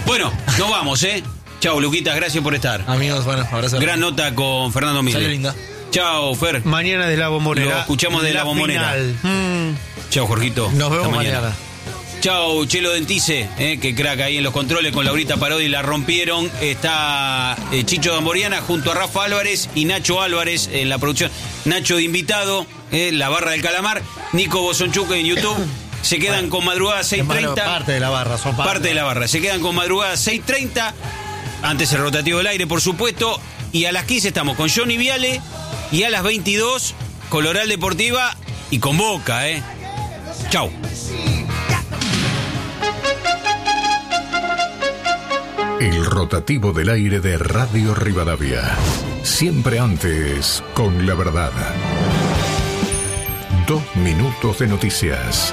Bueno, nos vamos, Chau, Luquitas, gracias por estar. Amigos, bueno, abrazo. Gran nota con Fernando Mille. Salió linda. Chau, Fer. Mañana de la Bombonera. Lo escuchamos de la Bombonera. Chau, Jorgito. Nos vemos mañana. Chau, Chelo Dentice, que crack ahí en los controles con Laurita Parodi, la rompieron. Está Chicho Gamboriana junto a Rafa Álvarez y Nacho Álvarez en la producción. Nacho de invitado, la barra del calamar. Nico Bosonchuk en YouTube. Se quedan con Madrugada 6:30. Parte de la barra, son parte de la barra. Se quedan con Madrugada 6:30. Antes el rotativo del aire, por supuesto. Y a las 15 estamos con Johnny Viale. Y a las 22, Coloral Deportiva y con Boca, Chau. El rotativo del aire de Radio Rivadavia. Siempre antes, con la verdad. 2 minutos de noticias.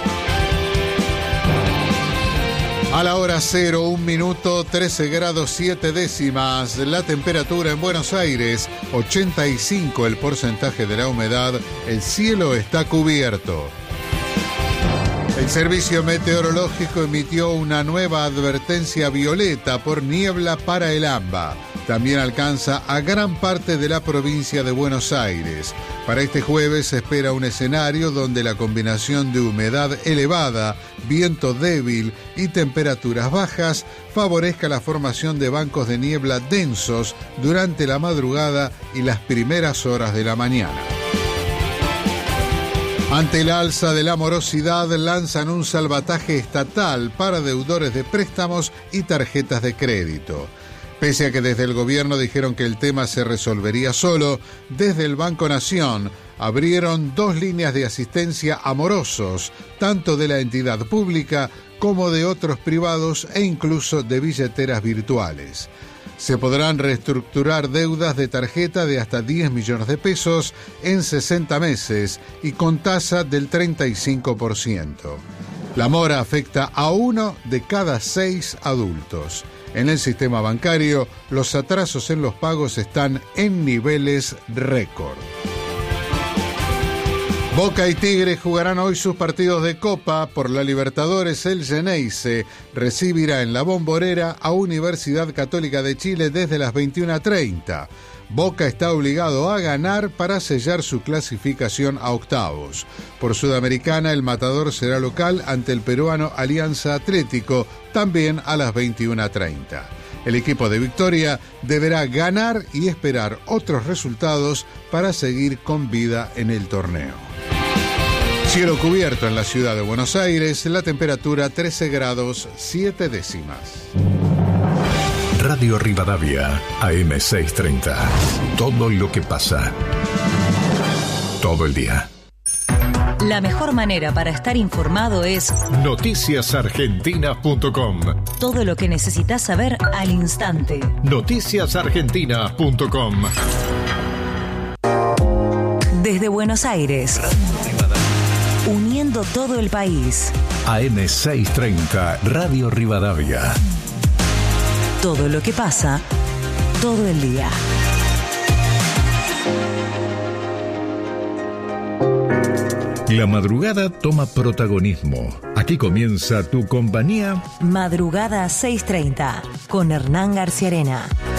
A la hora 0, 1 minuto, 13 grados 7 décimas. La temperatura en Buenos Aires, 85 el porcentaje de la humedad. El cielo está cubierto. El Servicio Meteorológico emitió una nueva advertencia violeta por niebla para el AMBA. También alcanza a gran parte de la provincia de Buenos Aires. Para este jueves se espera un escenario donde la combinación de humedad elevada, viento débil y temperaturas bajas favorezca la formación de bancos de niebla densos durante la madrugada y las primeras horas de la mañana. Ante el alza de la morosidad, lanzan un salvataje estatal para deudores de préstamos y tarjetas de crédito. Pese a que desde el gobierno dijeron que el tema se resolvería solo, desde el Banco Nación abrieron 2 líneas de asistencia a morosos, tanto de la entidad pública como de otros privados e incluso de billeteras virtuales. Se podrán reestructurar deudas de tarjeta de hasta 10 millones de pesos en 60 meses y con tasa del 35%. La mora afecta a 1 de cada 6 adultos. En el sistema bancario, los atrasos en los pagos están en niveles récord. Boca y Tigre jugarán hoy sus partidos de Copa. Por la Libertadores, el Xeneize recibirá en la Bombonera a Universidad Católica de Chile desde las 21:30. Boca está obligado a ganar para sellar su clasificación a octavos. Por Sudamericana, el Matador será local ante el peruano Alianza Atlético, también a las 21:30. El equipo de Victoria deberá ganar y esperar otros resultados para seguir con vida en el torneo. Cielo cubierto en la ciudad de Buenos Aires, la temperatura 13 grados 7 décimas. Radio Rivadavia, AM 630. Todo lo que pasa. Todo el día. La mejor manera para estar informado es noticiasargentinas.com. Todo lo que necesitas saber al instante. Noticiasargentinas.com. Desde Buenos Aires, uniendo todo el país. AM 630, Radio Rivadavia. Todo lo que pasa, todo el día. La madrugada toma protagonismo. Aquí comienza tu compañía. Madrugada 6:30 con Hernán García Arena.